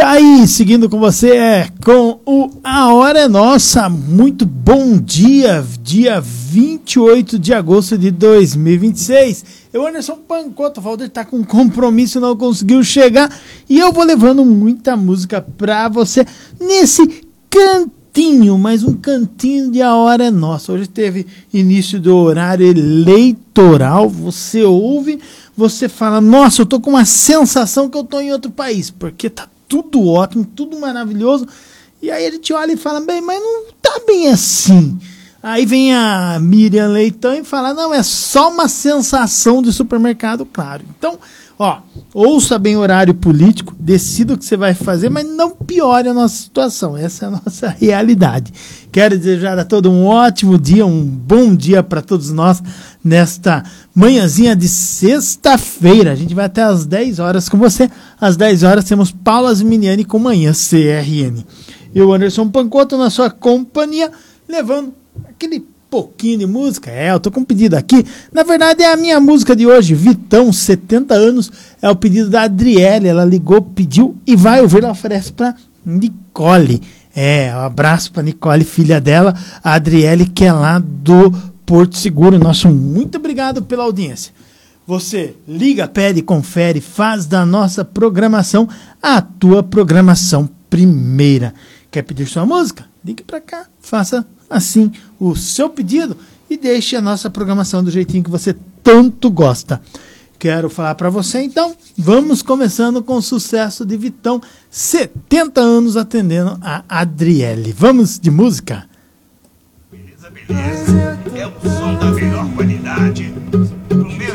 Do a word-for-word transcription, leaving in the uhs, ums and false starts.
Tá aí, seguindo com você, é com o A Hora é Nossa. Muito bom dia, dia vinte e oito de agosto de dois mil e vinte e seis. Eu, Anderson Pancotto, o Valdir tá com compromisso, não conseguiu chegar. E eu vou levando muita música pra você nesse cantinho, mais um cantinho de A Hora é Nossa. Hoje teve início do horário eleitoral, você ouve, você fala, nossa, eu tô com uma sensação que eu tô em outro país, porque tá tudo ótimo, tudo maravilhoso. E aí ele te olha e fala, bem, mas não tá bem assim. Aí vem a Miriam Leitão e fala, não, é só uma sensação de supermercado, claro. Então, ó, ouça bem o horário político, decida o que você vai fazer, mas não piore a nossa situação. Essa é a nossa realidade. Quero desejar a todos um ótimo dia, um bom dia para todos nós nesta manhãzinha de sexta-feira. A gente vai até às dez horas com você. Às dez horas temos Paula Ziminiani com Manhã C R N. Eu, Anderson Pancotto, na sua companhia, levando aquele pouquinho de música. É, eu tô com um pedido aqui. Na verdade é a minha música de hoje, Vitão, setenta anos. É o pedido da Adriele. Ela ligou, pediu e vai ouvir. Ela oferece pra Nicole. É, um abraço pra Nicole, filha dela, a Adriele, que é lá do Porto Seguro. Nosso muito obrigado pela audiência. Você liga, pede, confere, faz da nossa programação a tua programação primeira. Quer pedir sua música? Ligue pra cá, faça assim o seu pedido e deixe a nossa programação do jeitinho que você tanto gosta. Quero falar para você, então, vamos começando com o sucesso de Vitão, setenta anos atendendo a Adriele. Vamos de música? Beleza, beleza. É o som da melhor qualidade, do meu